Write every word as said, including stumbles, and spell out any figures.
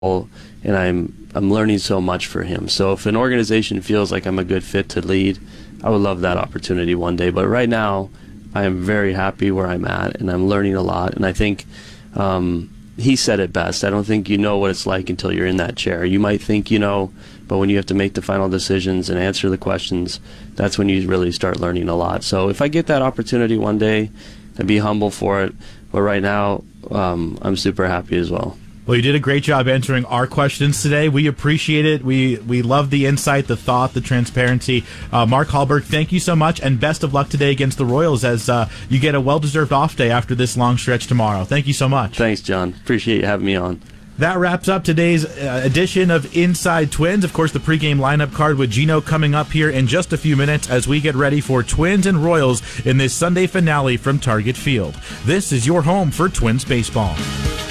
and I'm I'm learning so much for him. So if an organization feels like I'm a good fit to lead, I would love that opportunity one day. But right now, I am very happy where I'm at, and I'm learning a lot. And I think um, he said it best. I don't think you know what it's like until you're in that chair. You might think you know, but when you have to make the final decisions and answer the questions, that's when you really start learning a lot. So if I get that opportunity one day, I'd be humble for it. But right now, um, I'm super happy as well. Well, you did a great job answering our questions today. We appreciate it. We we love the insight, the thought, the transparency. Uh, Mark Hallberg, thank you so much, and best of luck today against the Royals as uh, you get a well-deserved off day after this long stretch tomorrow. Thank you so much. Thanks, John. Appreciate you having me on. That wraps up today's uh, edition of Inside Twins. Of course, the pregame lineup card with Gino coming up here in just a few minutes as we get ready for Twins and Royals in this Sunday finale from Target Field. This is your home for Twins baseball.